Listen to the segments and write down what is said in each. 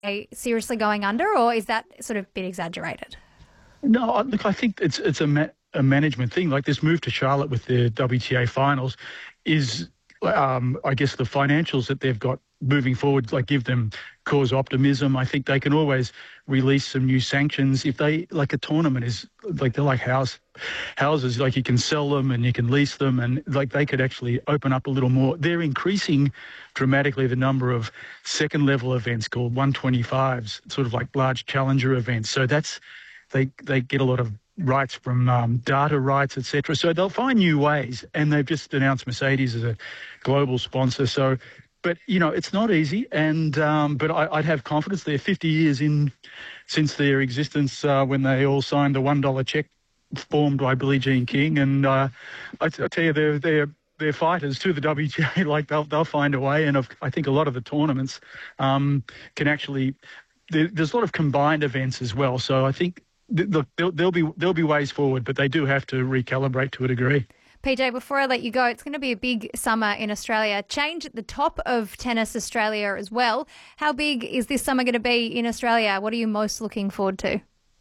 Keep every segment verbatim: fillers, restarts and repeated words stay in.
they seriously going under, or is that sort of a bit exaggerated? No, I- look, I think it's it's a, ma- a management thing. Like this move to Charlotte with the W T A finals is, um, I guess, the financials that they've got moving forward, like give them cause optimism. I think they can always release some new sanctions if they, like a tournament is like, they're like house houses, like you can sell them and you can lease them, and like they could actually open up a little more. They're increasing dramatically the number of second level events called one twenty-fives, sort of like large challenger events. So that's, they, they get a lot of rights from um, data rights, et cetera. So they'll find new ways, and they've just announced Mercedes as a global sponsor. So, but, you know, it's not easy, and um, but I, I'd have confidence. They're fifty years in since their existence uh, when they all signed the one dollar check formed by Billie Jean King, and uh, I, I tell you, they're, they're, they're fighters to the W T A. Like, they'll, they'll find a way, and I think a lot of the tournaments um, can actually, there, there's a lot of combined events as well, so I think, look, there'll, there'll be there'll be ways forward, but they do have to recalibrate to a degree. P J, before I let you go, it's going to be a big summer in Australia. Change at the top of Tennis Australia as well. How big is this summer going to be in Australia? What are you most looking forward to?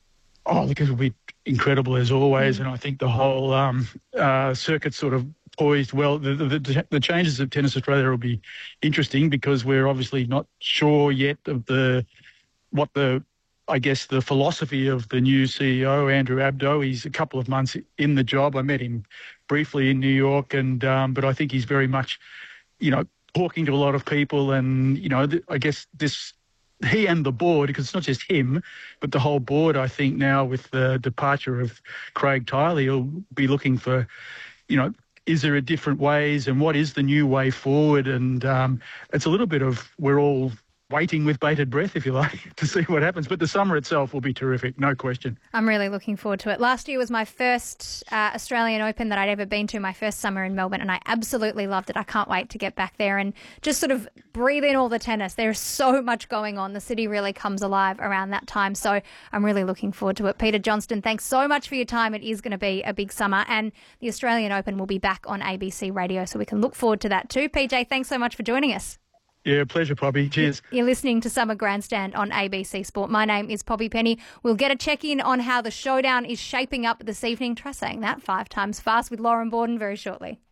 Oh, look, it'll be incredible as always, mm. and I think the whole um, uh, circuit's sort of poised well. The, the, the changes of Tennis Australia will be interesting because we're obviously not sure yet of the what the I guess the philosophy of the new C E O, Andrew Abdo. He's a couple of months in the job. I met him briefly in New York, and um, but I think he's very much, you know, talking to a lot of people, and you know, th- I guess this he and the board, because it's not just him, but the whole board. I think now with the departure of Craig Tiley, he'll be looking for, you know, is there a different ways, and what is the new way forward? And um, it's a little bit of we're all waiting with bated breath, if you like, to see what happens. But the summer itself will be terrific, no question. I'm really looking forward to it. Last year was my first uh, Australian Open that I'd ever been to, my first summer in Melbourne, and I absolutely loved it. I can't wait to get back there and just sort of breathe in all the tennis. There's so much going on. The city really comes alive around that time, so I'm really looking forward to it. Peter Johnston, thanks so much for your time. It is going to be a big summer, and the Australian Open will be back on A B C Radio, so we can look forward to that too. P J, thanks so much for joining us. Yeah, pleasure, Poppy. Cheers. You're listening to Summer Grandstand on A B C Sport. My name is Poppy Penny. We'll get a check-in on how the showdown is shaping up this evening. Try saying that five times fast with Lauren Borden very shortly.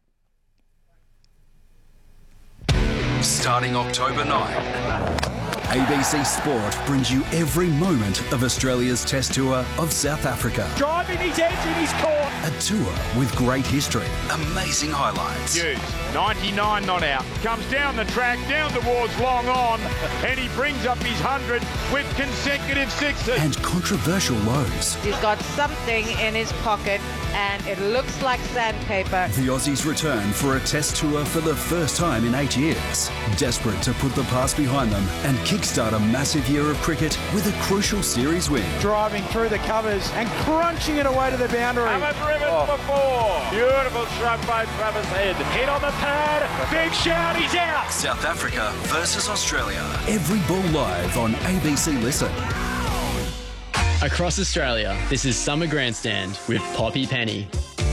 Starting October ninth, A B C Sport brings you every moment of Australia's Test Tour of South Africa. Driving his edge in his court. A tour with great history, amazing highlights. Hughes, ninety-nine not out. Comes down the track, down towards long on, and he brings up his one hundred with consecutive sixes. And controversial lows. He's got something in his pocket, and it looks like sandpaper. The Aussies return for a Test Tour for the first time in eight years. Desperate to put the past behind them and kickstart a massive year of cricket with a crucial series win. Driving through the covers and crunching it away to the boundary. Haven't driven oh. before. Beautiful stroke by Travis Head. Hit on the pad. Big shout. He's out. South Africa versus Australia. Every ball live on A B C Listen. Across Australia, this is Summer Grandstand with Poppy Penny.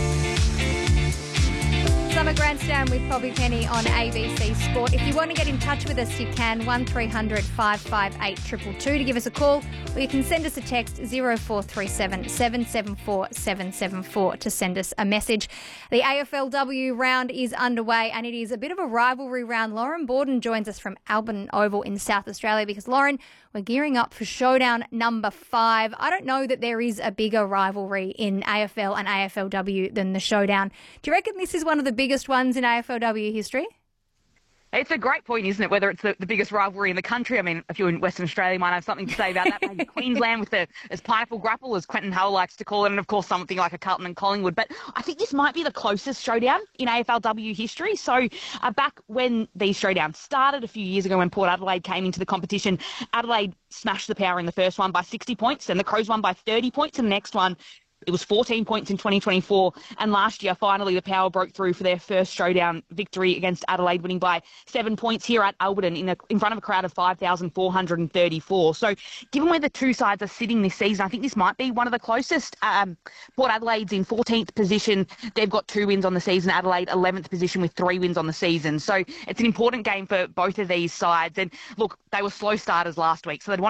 Summer Grandstand with Poppy Penny on A B C Sport. If you want to get in touch with us, you can one three hundred five five eight two two two to give us a call, or you can send us a text zero four three seven seven seven four seven seven four to send us a message. The A F L W round is underway, and it is a bit of a rivalry round. Lauren Borden joins us from Albion Oval in South Australia because, Lauren, we're gearing up for showdown number five. I don't know that there is a bigger rivalry in A F L and A F L W than the showdown. Do you reckon this is one of the biggest ones in A F L W history? It's a great point, isn't it, whether it's the, the biggest rivalry in the country. I mean, if you're in Western Australia, you might have something to say about that. Maybe Queensland with the as pineapple grapple, as Quentin Hull likes to call it, and, of course, something like a Carlton and Collingwood. But I think this might be the closest showdown in A F L W history. So uh, back when these showdowns started a few years ago when Port Adelaide came into the competition, Adelaide smashed the Power in the first one by sixty points, and the Crows won by thirty points, and the next one it was fourteen points in twenty twenty-four, and last year, finally, the Power broke through for their first showdown victory against Adelaide, winning by seven points here at Alberton in, a, in front of a crowd of five thousand four hundred thirty-four. So, given where the two sides are sitting this season, I think this might be one of the closest. Um, Port Adelaide's in fourteenth position. They've got two wins on the season. Adelaide, eleventh position with three wins on the season. So, it's an important game for both of these sides. And, look, they were slow starters last week, so they'd want